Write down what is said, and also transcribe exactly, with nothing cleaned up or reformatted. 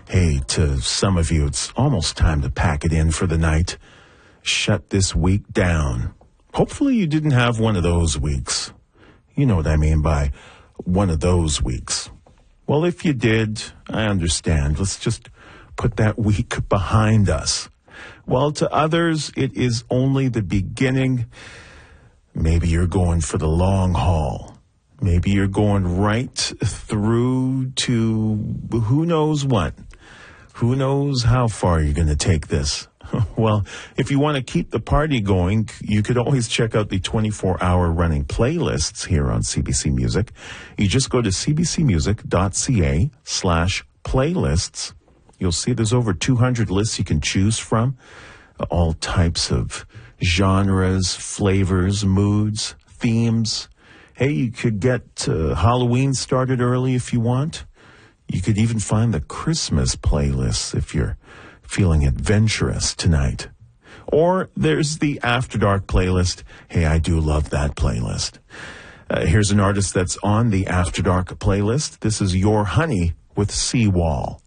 Hey, to some of you, it's almost time to pack it in for the night. Shut this week down. Hopefully you didn't have one of those weeks. You know what I mean by one of those weeks. Well, if you did, I understand. Let's just put that week behind us. Well, to others, it is only the beginning. Maybe you're going for the long haul. Maybe you're going right through to who knows what. Who knows how far you're going to take this. Well, if you want to keep the party going, you could always check out the twenty-four hour running playlists here on C B C Music. You just go to cbcmusic.ca slash playlists. You'll see there's over two hundred lists you can choose from. All types of genres, flavors, moods, themes. Hey, you could get uh, Halloween started early if you want. You could even find the Christmas playlists if you're feeling adventurous tonight. Or there's the After Dark playlist. Hey, I do love that playlist. Uh, here's an artist that's on the After Dark playlist. This is Your Honey with Seawall.